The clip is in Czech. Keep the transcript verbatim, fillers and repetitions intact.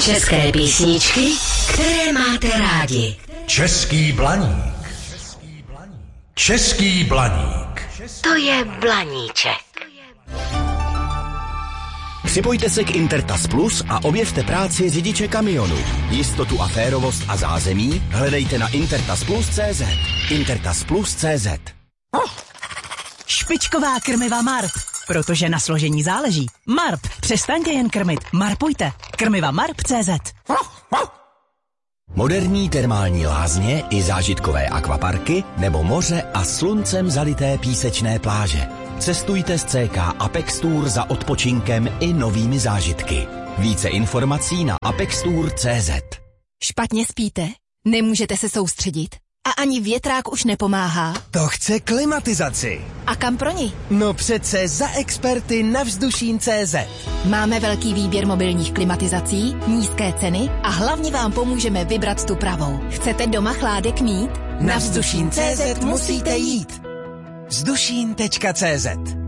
České písničky, které máte rádi. Český Blaník. Český Blaník. To je Blaníček. Připojte se k Intertas Plus a objevte práci řidiče kamionu. Jistotu a férovost a zázemí hledejte na intertas plus tečka cé zet. intertas plus tečka cé zet. Špičková krmiva Marp, protože na složení záleží. Marp, přestaňte jen krmit, marpujte. Krmiva Marp tečka cé zet. Moderní termální lázně i zážitkové akvaparky nebo moře a sluncem zalité písečné pláže. Cestujte s cé ká Apex Tour za odpočinkem i novými zážitky. Více informací na apex tour tečka cé zet. Špatně spíte? Nemůžete se soustředit? A ani větrák už nepomáhá? To chce klimatizaci. A kam pro ní? No přece za experty na Vzdušín tečka cé zet. Máme velký výběr mobilních klimatizací, nízké ceny a hlavně vám pomůžeme vybrat tu pravou. Chcete doma chládek mít? Na Vzdušín tečka cé zet musíte jít. Vzdušín tečka cé zet